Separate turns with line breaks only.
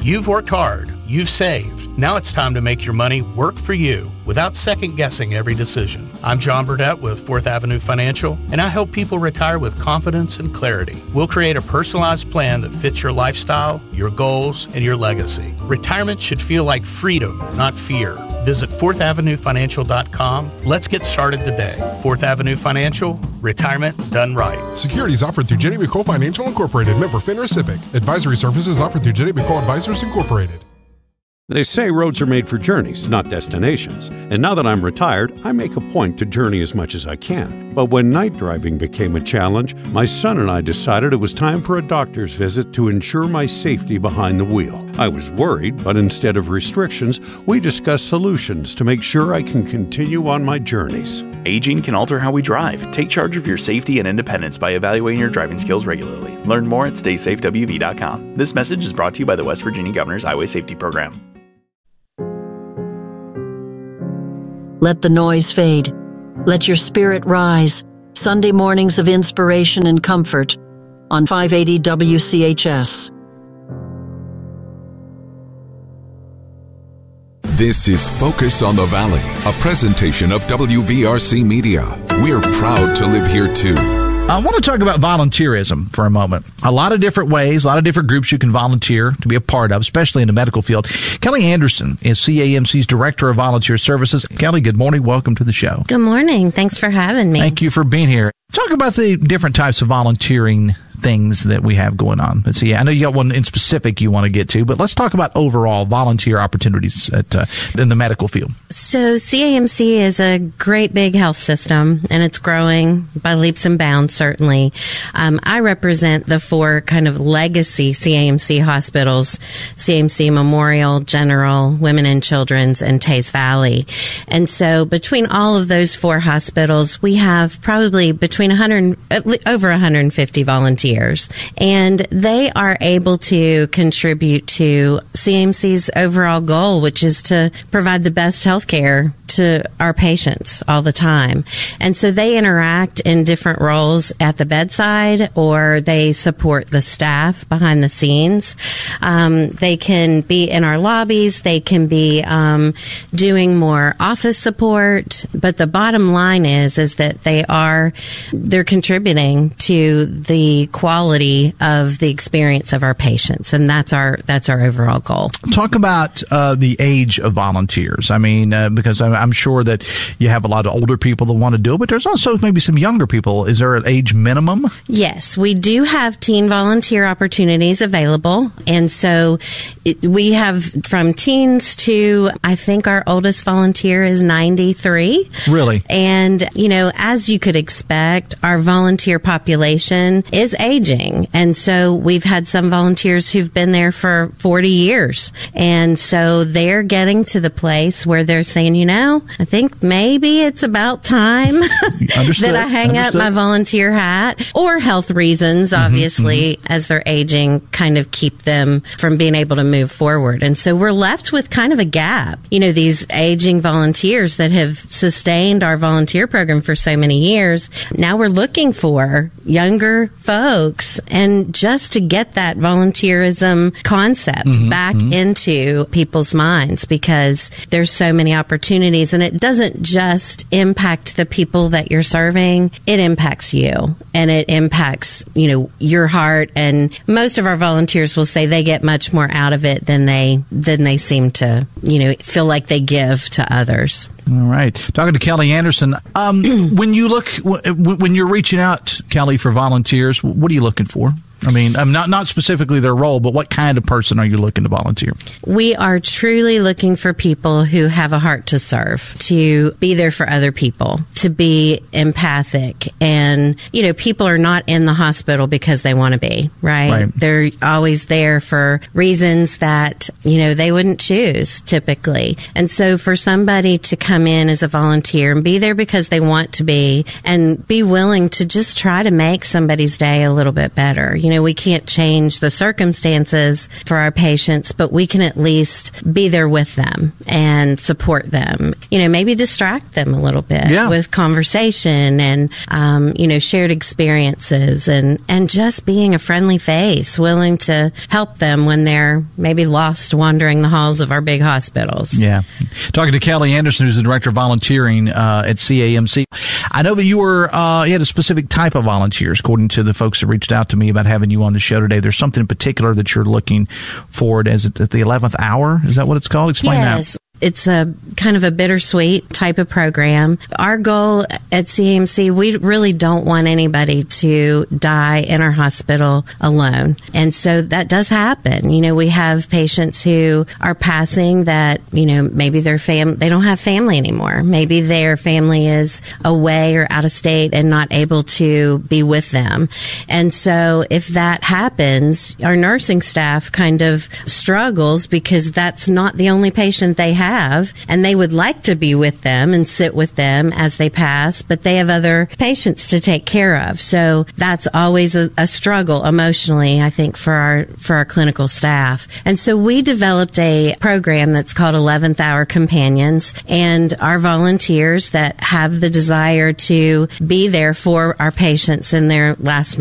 You've worked hard. You've saved. Now it's time to make your money work for you without second-guessing every decision. I'm John Burdett with 4th Avenue Financial, and I help people retire with confidence and clarity. We'll create a personalized plan that fits your lifestyle, your goals, and your legacy. Retirement should feel like freedom, not fear. Visit 4thavenuefinancial.com. Let's get started today. 4th Avenue Financial, retirement done right.
Securities offered through Jenny McCole Financial Incorporated, member FINRA SIPC. Advisory services offered through Jenny McCole Advisors Incorporated.
They say roads are made for journeys, not destinations. And now that I'm retired, I make a point to journey as much as I can. But when night driving became a challenge, my son and I decided it was time for a doctor's visit to ensure my safety behind the wheel. I was worried, but instead of restrictions, we discussed solutions to make sure I can continue on my journeys.
Aging can alter how we drive. Take charge of your safety and independence by evaluating your driving skills regularly. Learn more at StaySafeWV.com. This message is brought to you by the West Virginia Governor's Highway Safety Program.
Let the noise fade. Let your spirit rise. Sunday mornings of inspiration and comfort on 580 WCHS.
This is Focus on the Valley, a presentation of WVRC Media. We're proud to live here too.
I want to talk about volunteerism for a moment. A lot of different ways, a lot of different groups you can volunteer to be a part of, especially in the medical field. Kelly Anderson is CAMC's Director of Volunteer Services. Kelly, good morning. Welcome to the show.
Good morning. Thanks for having me.
Thank you for being here. Talk about the different types of volunteering things that we have going on. Let's see. I know you got one in specific you want to get to, but let's talk about overall volunteer opportunities in the medical field.
So CAMC is a great big health system, and it's growing by leaps and bounds, certainly. I represent the 4 kind of legacy CAMC hospitals, CAMC Memorial, General, Women and Children's, and Taze Valley. And so between all of those 4 hospitals, we have probably between over 150 volunteers. And they are able to contribute to CAMC's overall goal, which is to provide the best health care to our patients all the time. And so they interact in different roles at the bedside, or they support the staff behind the scenes. They can be in our lobbies. They can be doing more office support. But the bottom line is that they're contributing to the quality of the experience of our patients, and that's our overall goal.
Talk about the age of volunteers. I mean, because I'm sure that you have a lot of older people that want to do it, but there's also maybe some younger people. Is there an age minimum?
Yes, we do have teen volunteer opportunities available, and so we have from teens to, I think our oldest volunteer is 93.
Really?
And, as you could expect, our volunteer population is aging. And so we've had some volunteers who've been there for 40 years. And so they're getting to the place where they're saying, I think maybe it's about time that I hang up my volunteer hat, or health reasons, obviously, as they're aging, kind of keep them from being able to move forward. And so we're left with kind of a gap. These aging volunteers that have sustained our volunteer program for so many years. Now we're looking for younger folks, and just to get that volunteerism concept back into people's minds, because there's so many opportunities, and it doesn't just impact the people that you're serving, it impacts you, and it impacts, your heart. And most of our volunteers will say they get much more out of it than they seem to, feel like they give to others.
All right. Talking to Kelly Anderson. When you're reaching out, Kelly, for volunteers, what are you looking for? I mean, not specifically their role, but what kind of person are you looking to volunteer?
We are truly looking for people who have a heart to serve, to be there for other people, to be empathic. And, people are not in the hospital because they want to be, right? They're always there for reasons that, they wouldn't choose typically. And so for somebody to come in as a volunteer and be there because they want to be, and be willing to just try to make somebody's day a little bit better. You know, we can't change the circumstances for our patients, but we can at least be there with them and support them. You know, maybe distract them a little bit with conversation and, shared experiences and just being a friendly face, willing to help them when they're maybe lost wandering the halls of our big hospitals.
Yeah. Talking to Kelly Anderson, who's the Director of Volunteering at CAMC. I know that you had a specific type of volunteers, according to the folks that reached out to me about having you on the show today. There's something in particular that you're looking forward at the 11th hour. Is that what it's called? Explain that.
It's a kind of a bittersweet type of program. Our goal at CAMC, we really don't want anybody to die in our hospital alone. And so that does happen. You know, we have patients who are passing that, maybe they don't have family anymore. Maybe their family is away or out of state and not able to be with them. And so if that happens, our nursing staff kind of struggles because that's not the only patient they have, and they would like to be with them and sit with them as they pass, but they have other patients to take care of. So that's always a struggle emotionally, I think, for our clinical staff. And so we developed a program that's called 11th Hour Companions, and our volunteers that have the desire to be there for our patients in their last